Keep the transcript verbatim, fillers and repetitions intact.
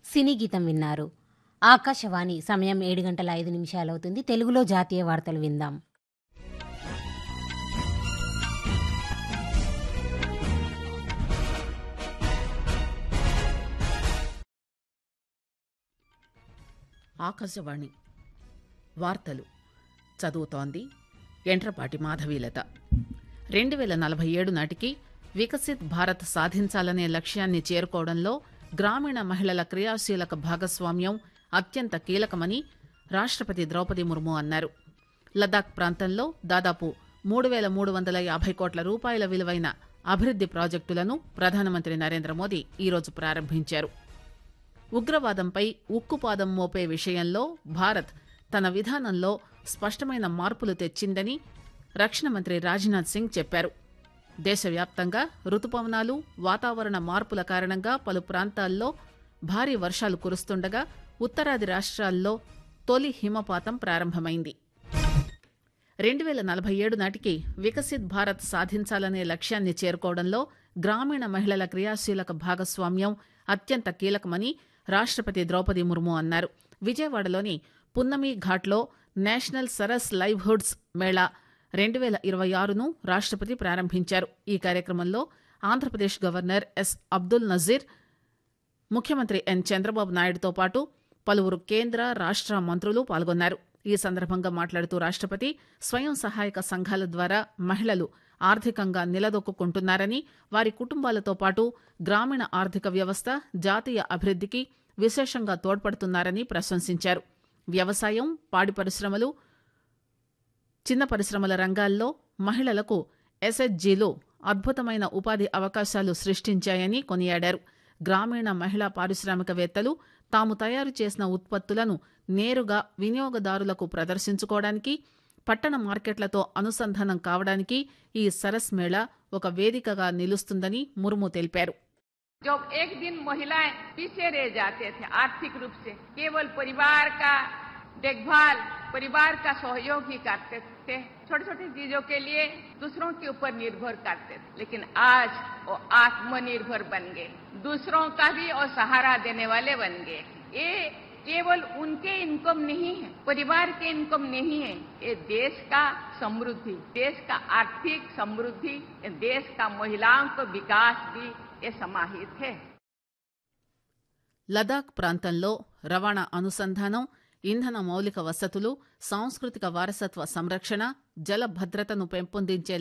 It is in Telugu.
సినీ గీతం విన్నారు. ఆకాశవాణి సమయం ఏడు గంటల ఐదు నిమిషాలవుతుంది. తెలుగులో జాతీయ వార్తలు విందాం. ఆకాశవాణి వార్తలు చదువుతోంది ఎంట్రపాటి మాధవీలత. రెండు వేల నలభై ఏడు నాటికి వికసిత్ భారత్ సాధించాలనే లక్ష్యాన్ని చేరుకోవడంలో గ్రామీణ మహిళల క్రియాశీలక భాగస్వామ్యం అత్యంత కీలకమని రాష్టపతి ద్రౌపది ముర్ము అన్నారు. లదాఖ్ ప్రాంతంలో దాదాపు మూడు వేల మూడు వందల యాభై కోట్ల రూపాయల విలువైన అభివృద్ది ప్రాజెక్టులను ప్రధానమంత్రి నరేంద్ర మోదీ ఈరోజు ప్రారంభించారు. ఉగ్రవాదంపై ఉక్కుపాదం మోపే విషయంలో భారత్ తన విధానంలో స్పష్టమైన మార్పులు తెచ్చిందని రక్షణ మంత్రి రాజ్నాథ్ సింగ్ చెప్పారు. దేశవ్యాప్తంగా రుతుపవనాలు, వాతావరణ మార్పుల కారణంగా పలు ప్రాంతాల్లో భారీ వర్షాలు కురుస్తుండగా ఉత్తరాది రాష్ట్రాల్లో తొలి హిమపాతం ప్రారంభమైంది. రెండు వేల నలభై ఏడు నాటికి వికసిత్ భారత్ సాధించాలనే లక్ష్యాన్ని చేరుకోవడంలో గ్రామీణ మహిళల క్రియాశీలక భాగస్వామ్యం అత్యంత కీలకమని రాష్టపతి ద్రౌపది ముర్ము అన్నారు. విజయవాడలోని పున్నమి ఘాట్లో నేషనల్ సరస్ లైవ్హుడ్స్ మేళా రెండు వేల ఇరవై ఆరును రాష్టపతి ప్రారంభించారు. ఈ కార్యక్రమంలో ఆంధ్రప్రదేశ్ గవర్నర్ ఎస్ అబ్దుల్ నజీర్, ముఖ్యమంత్రి ఎన్ చంద్రబాబు నాయుడుతో పాటు పలువురు కేంద్ర రాష్ట మంత్రులు పాల్గొన్నారు. ఈ సందర్భంగా మాట్లాడుతూ రాష్టపతి స్వయం సహాయక సంఘాల ద్వారా మహిళలు ఆర్థికంగా నిలదొక్కుంటున్నారని, వారి కుటుంబాలతో పాటు గ్రామీణ ఆర్థిక వ్యవస్థ జాతీయ అభివృద్దికి విశేషంగా తోడ్పడుతున్నారని ప్రశంసించారు. వ్యవసాయం, పాడి పరిశ్రమలు, చిన్న పరిశ్రమల రంగాల్లో మహిళలకు ఎస్హెచ్జీలు అద్భుతమైన ఉపాధి అవకాశాలు సృష్టించాయని కొనియాడారు. గ్రామీణ మహిళా పారిశ్రామికవేత్తలు తాము తయారు చేసిన ఉత్పత్తులను నేరుగా వినియోగదారులకు ప్రదర్శించుకోవడానికి, పట్టణ మార్కెట్లతో అనుసంధానం కావడానికి ఈ సరస్ మేళా ఒక వేదికగా నిలుస్తుందని ముర్ము తెలిపారు. जब एक दिन महिलाएं पीछे रह जाते थे आर्थिक रूप से, केवल परिवार का देखभाल, परिवार का सहयोग ही करते थे, छोटे छोटे चीजों के लिए दूसरों के ऊपर निर्भर करते थे, लेकिन आज वो आत्मनिर्भर बन गए, दूसरों का भी और सहारा देने वाले बन गए. ये केवल उनके इनकम नहीं है, परिवार के इनकम नहीं है, ये देश का समृद्धि, देश का आर्थिक समृद्धि, देश का महिलाओं का विकास भी ये समाहित है. లదాఖ్ ప్రాంతంలో రవాణా అనుసంధానం, ఇంధన మౌలిక వసతులు, సాంస్కృతిక వారసత్వ సంరక్షణ, జల భద్రతను పెంపొందించే